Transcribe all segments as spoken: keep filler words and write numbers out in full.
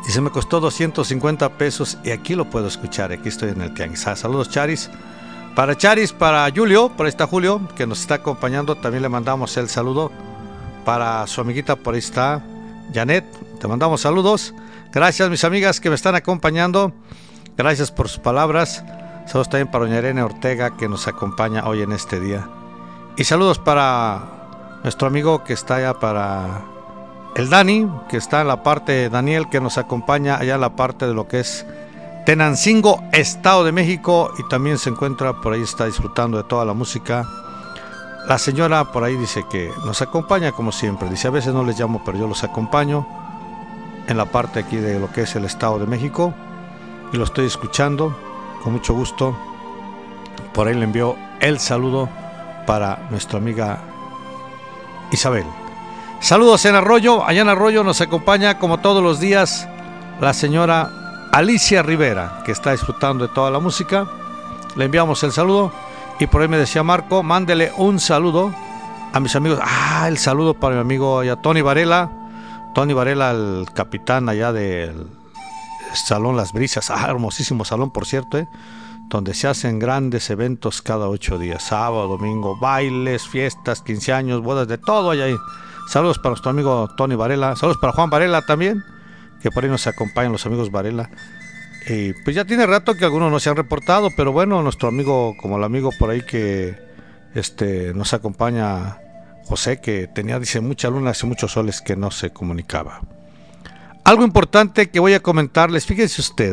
Dice, me costó doscientos cincuenta pesos y aquí lo puedo escuchar. Aquí estoy en el Tianguis. Ah, saludos, Charis. Para Charis, para Julio, por ahí está Julio, que nos está acompañando. También le mandamos el saludo. Para su amiguita, por ahí está Janet. Te mandamos saludos. Gracias, mis amigas que me están acompañando. Gracias por sus palabras. Saludos también para doña Irene Ortega, que nos acompaña hoy en este día. Y saludos para nuestro amigo que está allá, para el Dani, que está en la parte, Daniel, que nos acompaña allá en la parte de lo que es Tenancingo, Estado de México, y también se encuentra por ahí, está disfrutando de toda la música. La señora por ahí dice que nos acompaña como siempre. Dice, a veces no les llamo, pero yo los acompaño en la parte aquí de lo que es el Estado de México y lo estoy escuchando con mucho gusto. Por ahí le envió el saludo para nuestra amiga Isabel. Saludos en Arroyo. Allá en Arroyo nos acompaña como todos los días la señora Alicia Rivera, que está disfrutando de toda la música. Le enviamos el saludo. Y por ahí me decía Marco, mándele un saludo a mis amigos. Ah, el saludo para mi amigo allá, Tony Varela. Tony Varela, el capitán allá del Salón Las Brisas. Ah, hermosísimo salón, por cierto, ¿eh? Donde se hacen grandes eventos cada ocho días. Sábado, domingo, bailes, fiestas, quince años, bodas, de todo allá ahí. Saludos para nuestro amigo Tony Varela. Saludos para Juan Varela también, que por ahí nos acompañan los amigos Varela. Y pues ya tiene rato que algunos no se han reportado, pero bueno, nuestro amigo, como el amigo por ahí que este nos acompaña, José, que tenía, dice, mucha luna y muchos soles que no se comunicaba. Algo importante que voy a comentarles, fíjese usted.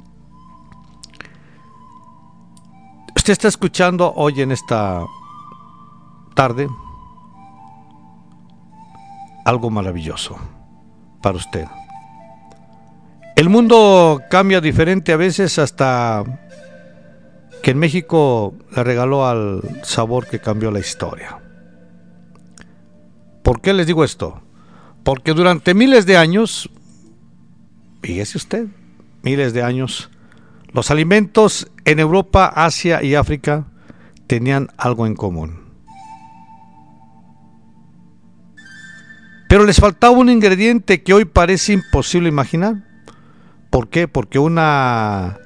Usted está escuchando hoy en esta tarde algo maravilloso para usted. El mundo cambia diferente a veces, hasta que en México le regaló al sabor que cambió la historia. ¿Por qué les digo esto? Porque durante miles de años, fíjese usted, miles de años, los alimentos en Europa, Asia y África tenían algo en común. Pero les faltaba un ingrediente que hoy parece imposible imaginar. ¿Por qué? Porque una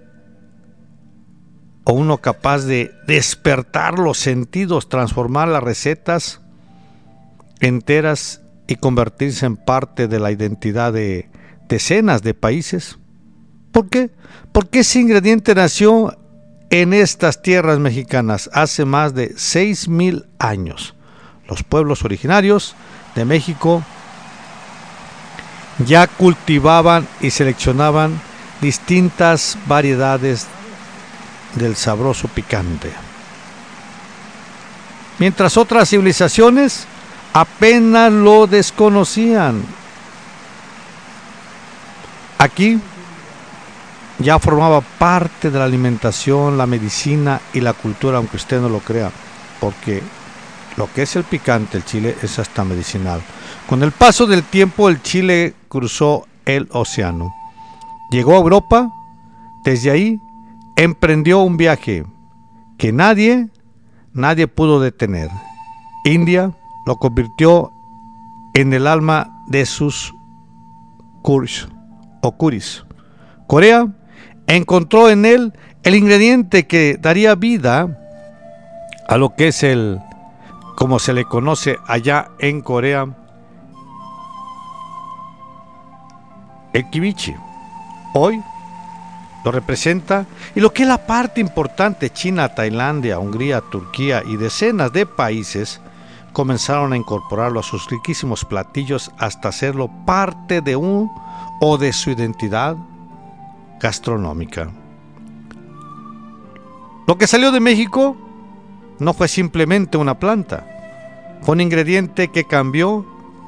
o uno capaz de despertar los sentidos, transformar las recetas enteras y convertirse en parte de la identidad de decenas de países. ¿Por qué? Porque ese ingrediente nació en estas tierras mexicanas hace más de seis mil años. Los pueblos originarios de México ya cultivaban y seleccionaban distintas variedades del sabroso picante, mientras otras civilizaciones apenas lo desconocían. Aquí ya formaba parte de la alimentación, la medicina y la cultura, aunque usted no lo crea, porque lo que es el picante, el chile, es hasta medicinal. Con el paso del tiempo, el chile cruzó el océano, llegó a Europa. Desde ahí emprendió un viaje que nadie, nadie pudo detener. India lo convirtió en el alma de sus kuris o kuris. Corea encontró en él el ingrediente que daría vida a lo que es el, como se le conoce allá en Corea, el kimchi. Hoy lo representa, y lo que es la parte importante, China, Tailandia, Hungría, Turquía y decenas de países comenzaron a incorporarlo a sus riquísimos platillos hasta hacerlo parte de un o de su identidad gastronómica. Lo que salió de México no fue simplemente una planta, fue un ingrediente que cambió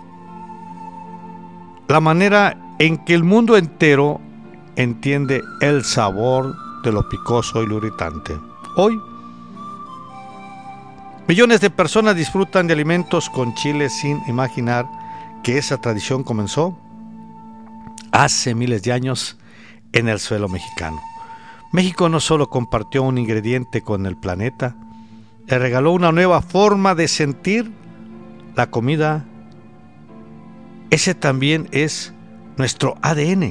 la manera en que el mundo entero entiende el sabor de lo picoso y lo irritante. Hoy, millones de personas disfrutan de alimentos con chile sin imaginar que esa tradición comenzó hace miles de años en el suelo mexicano. México no solo compartió un ingrediente con el planeta, le regaló una nueva forma de sentir la comida. Ese también es nuestro A D N.